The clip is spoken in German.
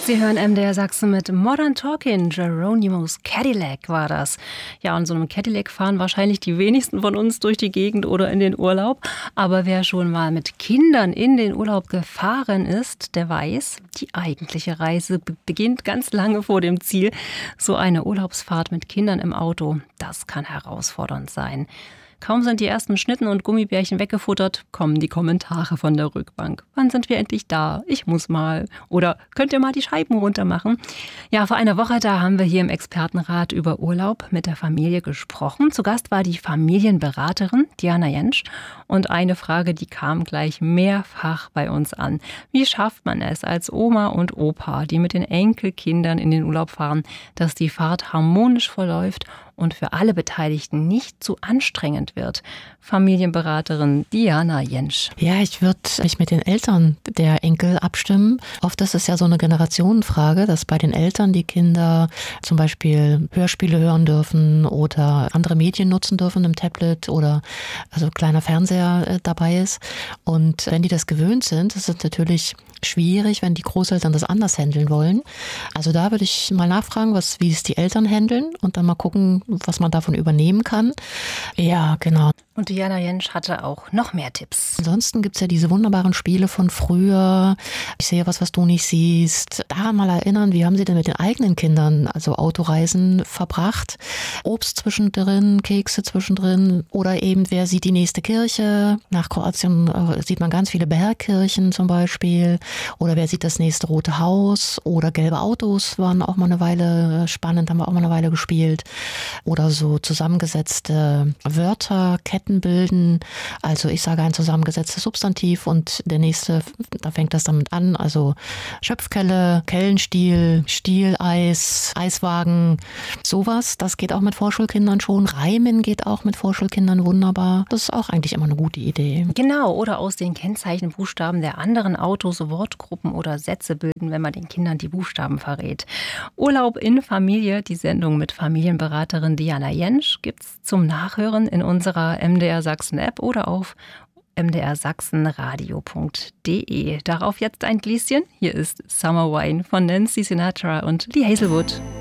Sie hören MDR Sachsen mit Modern Talking. Geronimo's Cadillac war das. Ja, und so einem Cadillac fahren wahrscheinlich die wenigsten von uns durch die Gegend oder in den Urlaub. Aber wer schon mal mit Kindern in den Urlaub gefahren ist, der weiß, die eigentliche Reise beginnt ganz lange vor dem Ziel. So eine Urlaubsfahrt mit Kindern im Auto, das kann herausfordernd sein. Kaum sind die ersten Schnitten und Gummibärchen weggefuttert, kommen die Kommentare von der Rückbank. Wann sind wir endlich da? Ich muss mal. Oder könnt ihr mal die Scheiben runter machen? Ja, vor einer Woche, da haben wir hier im Expertenrat über Urlaub mit der Familie gesprochen. Zu Gast war die Familienberaterin Diana Jentsch. Und eine Frage, die kam gleich mehrfach bei uns an. Wie schafft man es als Oma und Opa, die mit den Enkelkindern in den Urlaub fahren, dass die Fahrt harmonisch verläuft und für alle Beteiligten nicht zu anstrengend wird? Familienberaterin Diana Jentsch. Ja, ich würde mich mit den Eltern der Enkel abstimmen. Oft ist es ja so eine Generationenfrage, dass bei den Eltern die Kinder zum Beispiel Hörspiele hören dürfen oder andere Medien nutzen dürfen im Tablet oder also kleiner Fernseher dabei ist. Und wenn die das gewöhnt sind, ist es natürlich schwierig, wenn die Großeltern das anders handeln wollen. Also da würde ich mal nachfragen, wie es die Eltern handeln und dann mal gucken, was man davon übernehmen kann. Ja, genau. Und Diana Jentsch hatte auch noch mehr Tipps. Ansonsten gibt es ja diese wunderbaren Spiele von früher. Ich sehe was du nicht siehst. Daran mal erinnern, wie haben Sie denn mit den eigenen Kindern, also Autoreisen, verbracht? Obst zwischendrin, Kekse zwischendrin oder eben, wer sieht die nächste Kirche? Nach Kroatien sieht man ganz viele Bergkirchen zum Beispiel. Oder wer sieht das nächste Rote Haus? Oder gelbe Autos waren auch mal eine Weile spannend, haben wir auch mal eine Weile gespielt. Oder so zusammengesetzte Wörter, Ketten bilden. Also ich sage ein zusammengesetztes Substantiv und der nächste, da fängt das damit an. Also Schöpfkelle, Kellenstiel, Stieleis, Eiswagen, sowas. Das geht auch mit Vorschulkindern schon. Reimen geht auch mit Vorschulkindern wunderbar. Das ist auch eigentlich immer eine gute Idee. Genau, oder aus den Kennzeichenbuchstaben der anderen Autos Wortgruppen oder Sätze bilden, wenn man den Kindern die Buchstaben verrät. Urlaub in Familie, die Sendung mit Familienberaterin Diana Jentsch, gibt's zum Nachhören in unserer MDR Sachsen App oder auf mdrsachsenradio.de. Darauf jetzt ein Gläschen. Hier ist Summer Wine von Nancy Sinatra und Lee Hazelwood.